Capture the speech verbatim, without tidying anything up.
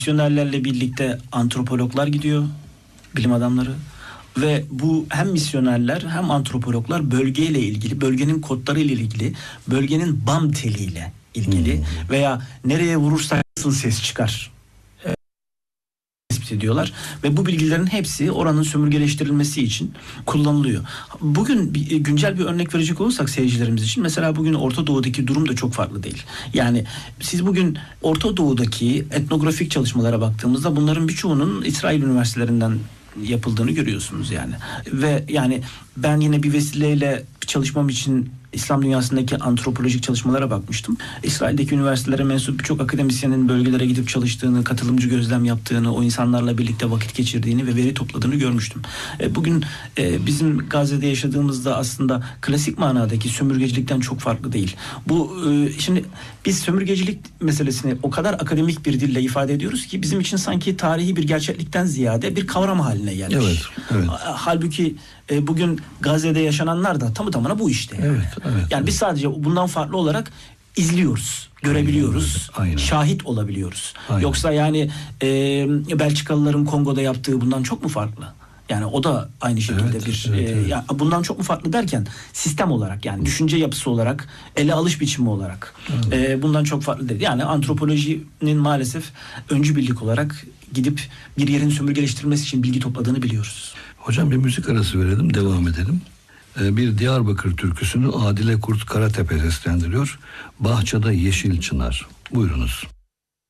misyonerlerle birlikte antropologlar gidiyor, bilim adamları. Ve bu hem misyonerler hem antropologlar bölgeyle ilgili, bölgenin kodlarıyla ilgili, bölgenin bam teliyle ilgili hmm. veya nereye vurursak nasıl ses çıkar e, tespit ediyorlar. Ve bu bilgilerin hepsi oranın sömürgeleştirilmesi için kullanılıyor. Bugün bir, güncel bir örnek verecek olursak seyircilerimiz için, mesela bugün Orta Doğu'daki durum da çok farklı değil. Yani siz bugün Orta Doğu'daki etnografik çalışmalara baktığımızda bunların birçoğunun İsrail üniversitelerinden yapıldığını görüyorsunuz yani. Ve yani ben yine bir vesileyle çalışmam için İslam dünyasındaki antropolojik çalışmalara bakmıştım. İsrail'deki üniversitelere mensup birçok akademisyenin bölgelere gidip çalıştığını, katılımcı gözlem yaptığını, o insanlarla birlikte vakit geçirdiğini ve veri topladığını görmüştüm. E, bugün e, bizim Gazze'de yaşadığımızda aslında klasik manadaki sömürgecilikten çok farklı değil. Bu e, şimdi biz sömürgecilik meselesini o kadar akademik bir dille ifade ediyoruz ki bizim için sanki tarihi bir gerçeklikten ziyade bir kavram haline gelmiş. Evet, evet. Halbuki e, bugün Gazze'de yaşananlar da tamı tamına bu işte. Evet, evet. Yani biz sadece bundan farklı olarak izliyoruz, görebiliyoruz, aynen, aynen. şahit olabiliyoruz. Aynen. Yoksa yani e, Belçikalıların Kongo'da yaptığı bundan çok mu farklı? Yani o da aynı şekilde evet, bir evet, e, evet. ya bundan çok mu farklı derken sistem olarak, yani düşünce yapısı olarak, ele alış biçimi olarak evet. e, bundan çok farklı değil. Yani antropolojinin maalesef öncü birlik olarak gidip bir yerin sömürgeleştirilmesi için bilgi topladığını biliyoruz. Hocam bir müzik arası verelim, devam edelim. Ee, bir Diyarbakır türküsünü Adile Kurt Karatepe seslendiriyor. Bahçede Yeşil Çınar. Buyurunuz.